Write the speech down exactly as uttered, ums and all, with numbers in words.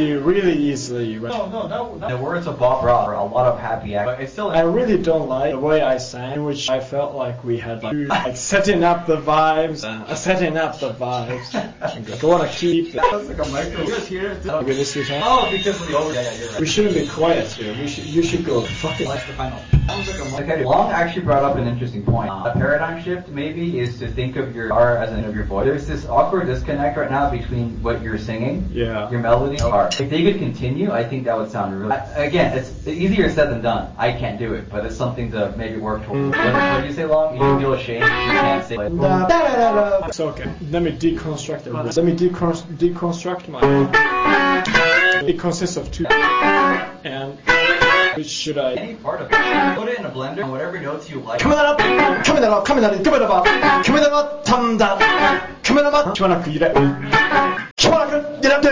easily, really easily. Right? No, no, no, no. The words of Bob Ross are a lot of happy act, but it's still. I really don't like the way I sang, which I felt like we had like, like setting up the vibes, uh, setting up the vibes. I want to keep. That's like a micro. Just here. Oh, this is oh, because of the over. Yeah, yeah, you're right. We shouldn't be quiet here. We should. You should go. Fuck it. That's the final. Okay, Long actually brought up an interesting point. Uh, a paradigm shift maybe is to think of your R as an of your voice. There's this awkward disconnect right now between what you're singing, yeah, your melody, and R. If they could continue, I think that would sound really. I, again, it's easier said than done. I can't do it, but it's something to maybe work towards. What, what do you say, Long? You feel ashamed? You can't say. Like, da, da, da, da. It's okay. Let me deconstruct it. Let me decon- deconstruct my. It consists of two. And. Which should I? Any part of it. Put it in a blender. Whatever notes you like. 카메라 카메라 카메라 카메라 카메라 탐다 카메라. 시원하게 이래. 시원하게 이래.